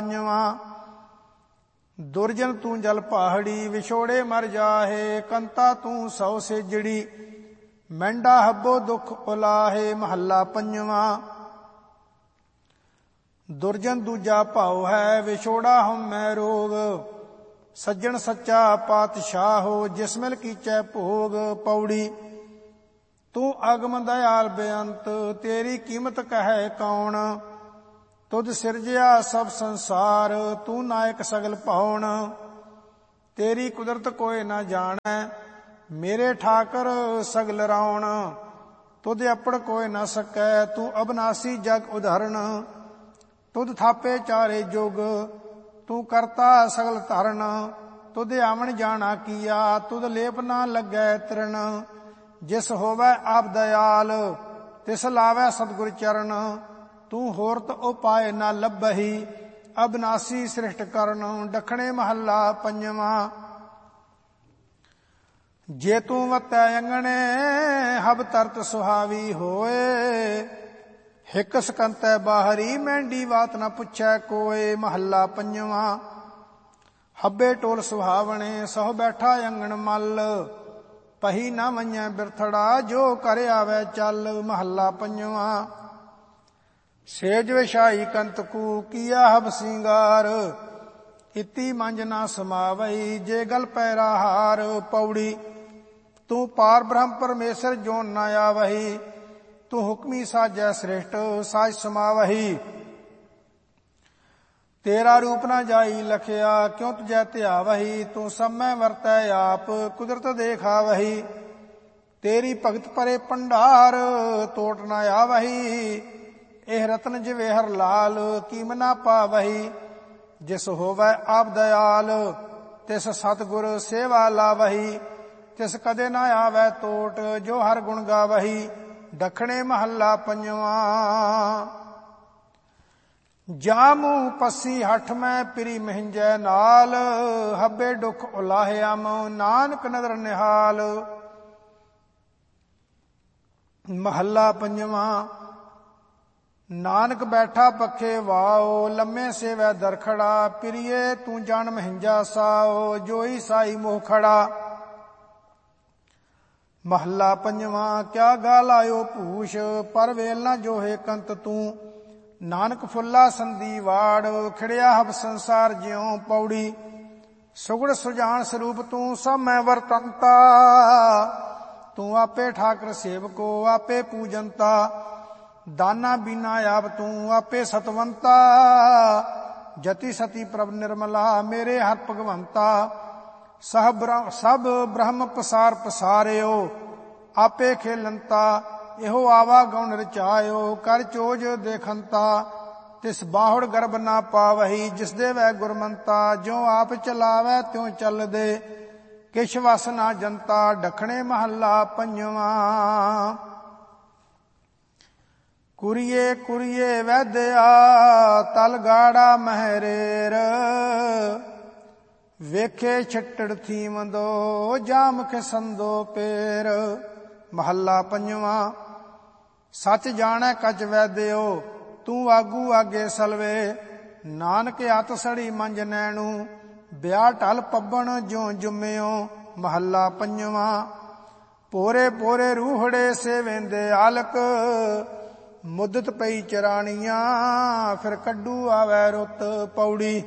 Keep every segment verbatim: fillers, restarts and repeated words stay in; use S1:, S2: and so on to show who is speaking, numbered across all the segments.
S1: ਪੰਜਵਾਂ। ਦੁਰਜਨ ਤੂੰ ਜਲ ਪਹਾੜੀ ਵਿਛੋੜੇ ਮਰ ਜਾਹੇ, ਕੰਤਾ ਤੂੰ ਸੌ ਸੇਜੜੀ ਮਹਿੰਡਾ ਹੱਬੋ ਦੁੱਖ ਉਲਾਹੇ ਮਹੱਲਾ ਪੰਜਵਾਂ। ਦੁਰਜਨ ਦੂਜਾ ਭਾਉ ਹੈ ਵਿਛੋੜਾ ਹਉਮੈ ਰੋਗ, ਸੱਜਣ ਸੱਚਾ ਪਾਤਸ਼ਾਹੋ ਜਿਸ ਮਿਲ ਕੀਚੈ ਭੋਗ। ਪੌੜੀ ਤੂੰ ਅਗਮ ਦਇਆਲ ਬੇਅੰਤ, ਤੇਰੀ ਕੀਮਤ ਕਹੈ ਕੌਣ। ਤੁਧ ਸਿਰਜਿਆ ਸਭ ਸੰਸਾਰ, ਤੂੰ ਨਾਇਕ ਸਗਲ ਭਉਣ। ਤੇਰੀ ਕੁਦਰਤ ਕੋਇ ਨਾ ਜਾਣੈ, ਮੇਰੇ ਠਾਕਰ ਸਗਲ ਰਾਉਣ। ਤੁਧ ਆਪੜ ਕੋਇ ਨਾ ਸਕੈ, ਤੂੰ ਅਬਨਾਸੀ ਜਗ ਉਧਾਰਣ। ਤੁਧ ਥਾਪੇ ਚਾਰੇ ਜੁਗ, ਤੂੰ ਕਰਤਾ ਸਗਲ ਧਰਨ। ਤੁਧ ਆਵਣ ਜਾਣਾ ਕੀਆ, ਤੁਧ ਲੇਪ ਨਾ ਲੱਗੈ ਤ੍ਰਿਣ। ਜਿਸ ਹੋਵੈ ਆਪ ਦਇਆਲ, ਤਿਸ ਲਾਵੈ ਸਤਿਗੁਰ ਚਰਨ। ਤੂੰ ਹੋਰਤ ਉਪਾਏ ਨਾ ਲੱਭਹੀ, ਅਬਨਾਸੀ ਸ੍ਰਿਸ਼ਟ ਕਰਨ। ਦੱਖਣੇ ਮਹੱਲਾ ਪੰਜਵਾਂ। ਜੇ ਤੂੰ ਵਤੈ ਅੰਗਣੇ, ਹਬ ਤਰਤ ਸੁਹਾਵੀ ਹੋਏ। ਹਿਕ ਸਕੰਤੈ ਬਾਹਰੀ, ਮਹਿੰਡੀ ਬਾਤ ਨਾ ਪੁੱਛੈ ਕੋਏ ਮਹੱਲਾ ਪੰਜਵਾਂ। ਹੱਬੇ ਟੋਲ ਸੁਹਾਵਣੇ, ਸਹੁ ਬੈਠਾ ਅੰਗਣ ਮੱਲ। ਪਹੀ ਨਾ ਮੰਨੈ ਬਿਰਥੜਾ, ਜੋ ਕਰ ਆਵੈ ਚੱਲ ਮਹੱਲਾ ਪੰਜਵਾਂ। ਸੇਜ ਵਿਛਾਈ ਕੰਤਕੂ, ਕੀਆ ਹਬ ਸਿੰਗਾਰ। ਇਤੀ ਮੰਜ ਨਾ ਸਮਾਵਈ, ਜੇ ਗਲ ਪੈਰਾ ਹਾਰ। ਪੌੜੀ ਤੂੰ ਪਾਰ ਬ੍ਰਹਮ ਪਰਮੇਸ਼ਰ ਜੋਨ ਨਾ ਆਵਹੀ। ਤੂੰ ਹੁਕਮੀ ਸਾਜੈ ਸ੍ਰਿਸ਼ਟ, ਸਾਜ ਸਮਾਵਹੀ। ਤੇਰਾ ਰੂਪ ਨਾ ਜਾਈ ਲਖਿਆ, ਕਿਉ ਤੁਜੈ ਧਿਆਵਹੀ। ਤੂੰ ਸਭੈ ਵਰਤੈ ਆਪ, ਕੁਦਰਤ ਦੇਖਾਵਹੀ। ਤੇਰੀ ਭਗਤ ਪਰੇ ਭੰਡਾਰ, ਤੋਟ ਨਾ ਆਵਹੀ। ਇਹ ਰਤਨ ਜਿਵੇਂ ਹਰ ਲਾਲ, ਕੀਮ ਨਾ ਪਾਵਹੀ। ਜਿਸ ਹੋਵੈ ਆਪ ਦਇਆਲ, ਤਿਸ ਸਤਿਗੁਰ ਸੇਵਾ ਲਾਵਹੀ। ਤਿਸ ਕਦੇ ਨਾ ਆਵੈ ਤੋਟ, ਜੋ ਹਰ ਗੁਣ ਗਾਵਹੀ। ਦੱਖਣੇ ਮਹੱਲਾ ਪੰਜਵਾਂ। ਜਾਮੂ ਪੱਸੀ ਹੱਠ ਮੈਂ ਪਿਰੀ ਮਹਿੰਜੈ ਨਾਲ। ਹੱਬੇ ਦੁੱਖ ਉਲਾਹਿਆ ਮਉ, ਨਾਨਕ ਨਦਰ ਨਿਹਾਲ ਮਹੱਲਾ ਪੰਜਵਾਂ। ਨਾਨਕ ਬੈਠਾ ਪੱਖੇ ਵਾਓ, ਲੰਮੇ ਸੇਵੈ ਦਰਖੜਾ। ਪ੍ਰਿਏ ਤੂੰ ਜਾਣ ਮਹਿੰਜਾ ਸਾਓ, ਜੋਈ ਸਾਈ ਮੋਹ ਖੜਾ ਮਹੱਲਾ ਪੰਜਵਾਂ। ਕਿਆ ਗਾ ਲਾਇਓ ਭੂਸ਼, ਪਰ ਵੇਲ ਨਾ ਜੋਹੇ ਕੰਤ ਤੂੰ। ਨਾਨਕ ਫੁੱਲਾ ਸੰਧੀ ਵਾੜ, ਖਿੜਿਆ ਹਬ ਸੰਸਾਰ ਜਿਉ। ਪੌੜੀ ਸੁਗੜ ਸੁਜਾਨ ਸਰੂਪ ਤੂੰ, ਸਭ ਮੈਂ ਵਰਤੰਤਾ। ਤੂੰ ਆਪੇ ਠਾਕਰ ਸੇਵਕੋ, ਆਪੇ ਪੂਜੰਤਾ। ਦਾਨਾ ਬੀਨਾ ਆਪ ਤੂੰ, ਆਪੇ ਸਤਵੰਤਾ। ਜਤੀ ਸਤੀ ਪ੍ਰਭ ਨਿਰਮਲਾ, ਮੇਰੇ ਹਰ ਭਗਵੰਤਾ। ਸਭ ਬ੍ਰਹਮ ਪਸਾਰ ਪਸਾਰਿਓ, ਆਪੇ ਖੇਲੰਤਾ। ਇਹੋ ਆਵਾ ਗਉਣ ਰਚਾਇਓ, ਕਰ ਚੋਜ ਦੇਖੰਤਾ। ਤਿਸ ਬਾਹੁੜ ਗਰਭ ਨਾ ਪਾਵਹੀ, ਜਿਸ ਦੇ ਵੈ ਗੁਰਮੰਤਾ। ਜਿਉ ਆਪ ਚਲਾਵੈ ਤਿਉ ਚੱਲਦੇ, ਕਿਛ ਵਸ ਨਾ ਜੰਤਾ। ਦੱਖਣੇ ਮਹੱਲਾ ਪੰਜਵਾਂ। ਕੁਰੀਏ ਕੁਰੀਏ ਵੈਦਿਆ, ਤਲ ਗਾੜਾ ਮਹਿਰੇਰ। ਵੇਖੇ ਛੱਟੜ ਥੀਮਦੋ, ਜਾਮ ਖਿਸੰਦੋ ਪੇਰ ਮਹੱਲਾ ਪੰਜਵਾਂ। ਸੱਚ ਜਾਣੈ ਕਚ ਵੈਦਿਓ, ਤੂੰ ਆਗੂ ਆਗੇ ਸਲਵੇ। ਨਾਨਕ ਅਤ ਸੜੀ ਮੰਜ ਨੈਣੂ, ਵਿਆਹ ਢਲ ਪੱਬਣ ਜਿਉ ਜੁਮਿਓ ਮਹੱਲਾ ਪੰਜਵਾਂ। ਪੋਰੇ ਪੋਰੇ ਰੂਹੜੇ ਸੇਵੇਂਦੇ ਆਲਕ, ਮੁੱਦਤ ਪਈ ਚਰਾਣੀਆਂ। ਫਿਰ ਕੱਢੂ ਆਵੈ ਰੁੱਤ। ਪੌੜੀ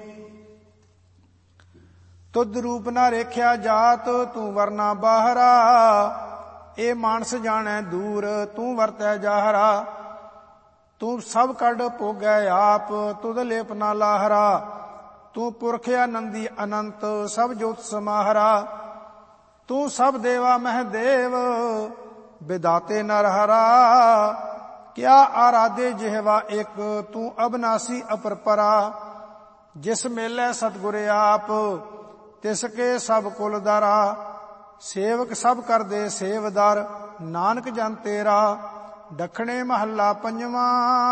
S1: ਤੁਧ ਰੂਪ ਨਾ ਰੇਖਿਆ ਜਾਤ, ਤੂੰ ਵਰਨਾ ਬਾਹਰਾ। ਇਹ ਮਾਨਸ ਜਾਣੈ ਦੂਰ, ਤੂੰ ਵਰਤੈ ਜਾਹਰਾ। ਤੂੰ ਸਭ ਕੱਢ ਭੋਗੈ ਆਪ, ਤੁਧ ਲੇਪ ਨਾ ਲਾਹਰਾ। ਤੂੰ ਪੁਰਖ ਆਨੰਦੀ ਅਨੰਤ, ਸਭ ਜੋਤ ਸਮਾਹਰਾ। ਤੂੰ ਸਭ ਦੇਵਾ ਮਹਿ ਦੇਵ, ਵਿਦਾਤੇ ਨਰ ਹਰਾ। ਕਿਆ ਆਰਾਧੇ ਜਿਹਵਾ ਇੱਕ, ਤੂੰ ਅਬਨਾਸੀ ਅਪਰਪਰਾ। ਜਿਸ ਮੇਲੇ ਸਤਿਗੁਰ ਆਪ, ਤਿਸ ਕੇ ਸਭ ਕੁਲ ਦਾਰਾ। ਸੇਵਕ ਸਭ ਕਰਦੇ ਸੇਵਦਾਰ, ਨਾਨਕ ਜਨ ਤੇਰਾ। ਦੱਖਣੇ ਮਹੱਲਾ ਪੰਜਵਾਂ।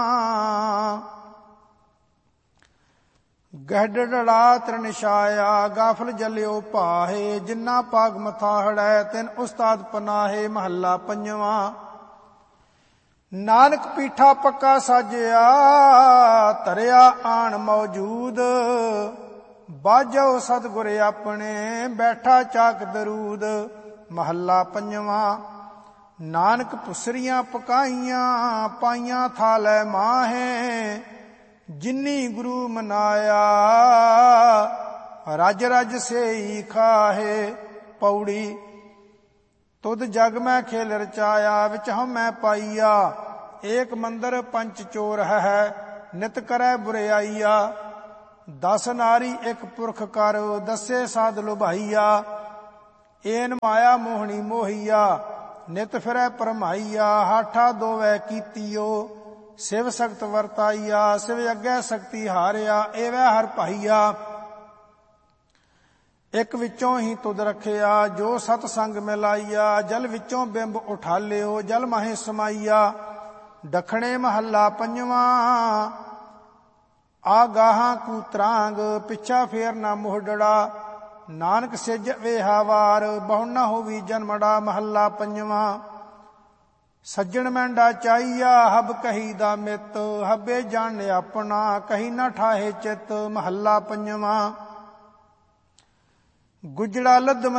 S1: ਗਹਿੜੜਾ ਤ੍ਰਿਨਛਾਇਆ, ਗਾਫਲ ਜਲਿਓ ਭਾਹੇ। ਜਿੰਨਾ ਪਾਗ ਮਥਾਹੜੈ, ਤਿਨ ਉਸਤਾਦ ਪਨਾਹੇ ਮਹੱਲਾ ਪੰਜਵਾਂ। ਨਾਨਕ ਪੀਠਾ ਪੱਕਾ ਸਾਜਿਆ, ਧਰਿਆ ਆਣ ਮੌਜੂਦ। ਬਾਜੋ ਸਤਿਗੁਰ ਆਪਣੇ, ਬੈਠਾ ਚਾਕ ਦਰੂਦ। ਮਹੱਲਾ ਪੰਜਵਾਂ। ਨਾਨਕ ਪੁਸਰੀਆਂ ਪਕਾਈਆਂ, ਪਾਈਆਂ ਥਾਲੈ ਮਾਹੇ। ਜਿਨੀ ਗੁਰੂ ਮਨਾਇਆ, ਰਜ ਰਜ ਸੇਈ ਖਾਹੇ। ਪੌੜੀ। ਤੁਧ ਜਗ ਮੈਂ ਖੇਲ ਰਚਾਇਆ, ਵਿੱਚ ਹਉਮੈ ਪਾਈਆ। ਏਕ ਮੰਦਰ ਪੰਚ ਚੋਰ ਹੈ, ਨਿਤ ਕਰੈ ਬੁਰਿਆਈਆ। ਦਸ ਨਾਰੀ ਇੱਕ ਪੁਰਖ ਕਰ, ਦਸੇ ਸਾਧ ਲੁਭਾਈਆ। ਏਨ ਮਾਇਆ ਮੋਹਣੀ ਮੋਹੀਆ, ਨਿਤ ਫਿਰੈ ਭਰਮਾਈਆ। ਹਾਠਾ ਦੋਵੈ ਕੀਤੀਓ, ਸਿਵ ਸਖਤ ਵਰਤਾਈਆ। ਸਿਵ ਅੱਗੇ ਸਕਤੀ ਹਾਰਿਆ, ਏਵੈ ਹਰ ਭਾਈਆ। ਇੱਕ ਵਿੱਚੋਂ ਹੀ ਤੁਧ ਰੱਖਿਆ, ਜੋ ਸਤ ਸੰਗ ਮਿਲਾਈਆ। ਜਲ ਵਿੱਚੋਂ ਬਿੰਬ ਉਠਾਲਿਓ, ਜਲ ਮਾਹੇ ਸਮਾਈਆ। ਦੱਖਣੇ ਮਹੱਲਾ ਪੰਜਵਾਂ। ਆਗਾਹਾਂ ਕੂਤਰਾਂਗ, ਪਿੱਛਾ ਫੇਰ ਨਾ ਮੋਹਡੜਾ। ਨਾਨਕ ਸਿਜ ਵੇਹਾ ਵਾਰ, ਬਹੁ ਨਾ ਹੋਵੀ ਜਨਮੜਾ। ਮਹੱਲਾ ਪੰਜਵਾਂ। ਸੱਜਣ ਮੈਂਡਾ ਚਾਈਆ, ਹਬ ਕਹੀ ਦਾ ਮਿੱਤ। ਹਬੇ ਜਾਣ ਆਪਣਾ, ਕਹੀ ਨਾ ਠਾਹੇ ਚਿੱਤ। ਮਹੱਲਾ ਪੰਜਵਾਂ। ਗੁਜੜਾ ਲੱਦਮ